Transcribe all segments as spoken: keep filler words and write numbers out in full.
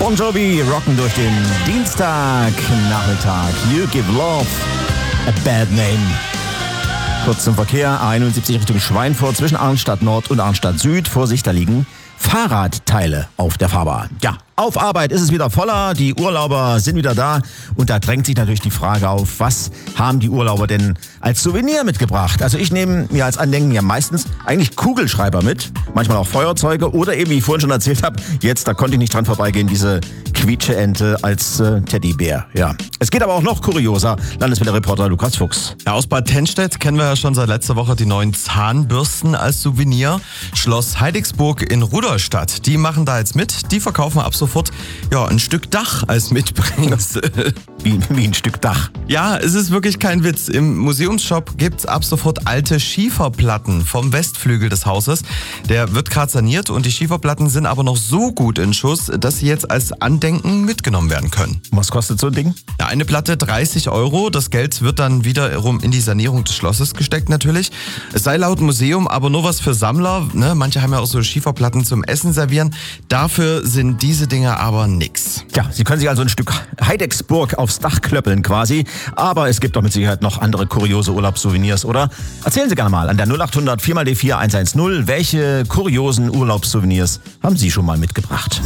Bon Jovi rocken durch den Dienstagnachmittag. You give love a bad name. Kurz zum Verkehr, A einundsiebzig Richtung Schweinfurt zwischen Arnstadt Nord und Arnstadt Süd. Vorsicht, da liegen Fahrradteile auf der Fahrbahn. Ja, auf Arbeit ist es wieder voller, die Urlauber sind wieder da und da drängt sich natürlich die Frage auf, was haben die Urlauber denn als Souvenir mitgebracht? Also ich nehme mir als Andenken ja meistens eigentlich Kugelschreiber mit, manchmal auch Feuerzeuge oder eben, wie ich vorhin schon erzählt habe, jetzt, da konnte ich nicht dran vorbeigehen, diese Quietsche-Ente als äh, Teddybär. Ja. Es geht aber auch noch kurioser. Landeswelle-Reporter Lukas Fuchs. Ja, aus Bad Tennstedt kennen wir ja schon seit letzter Woche die neuen Zahnbürsten als Souvenir. Schloss Heidigsburg in Rudolstadt, die machen da jetzt mit. Die verkaufen ab sofort ja, ein Stück Dach als Mitbringsel. Wie, wie ein Stück Dach. Ja, es ist wirklich kein Witz. Im Museumsshop gibt's ab sofort alte Schieferplatten vom Westflügel des Hauses. Der wird gerade saniert und die Schieferplatten sind aber noch so gut in Schuss, dass sie jetzt als Andenken mitgenommen werden können. Was kostet so ein Ding? Ja, eine Platte dreißig Euro. Das Geld wird dann wiederum in die Sanierung des Schlosses gesteckt natürlich. Es sei laut Museum aber nur was für Sammler. Ne? Manche haben ja auch so Schieferplatten zum Essen servieren. Dafür sind diese Dinge aber nix. Ja, Sie können sich also ein Stück Heidigsburg aufs Dach klöppeln quasi. Aber es gibt doch mit Sicherheit noch andere kuriose Urlaubssouvenirs, oder? Erzählen Sie gerne mal an der null acht hundert vier mal D vier eins eins null. Welche kuriosen Urlaubssouvenirs haben Sie schon mal mitgebracht?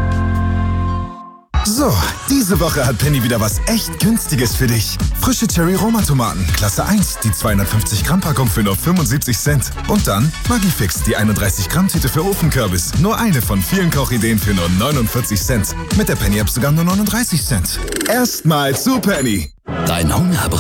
So, diese Woche hat Penny wieder was echt Günstiges für dich. Frische Cherry-Roma-Tomaten, Klasse eins, die zweihundertfünfzig Gramm Packung für nur fünfundsiebzig Cent. Und dann Magifix, die einunddreißig Gramm Tüte für Ofenkürbis. Nur eine von vielen Kochideen für nur neunundvierzig Cent. Mit der Penny-App sogar nur neununddreißig Cent. Erstmal zu Penny. Dein Hunger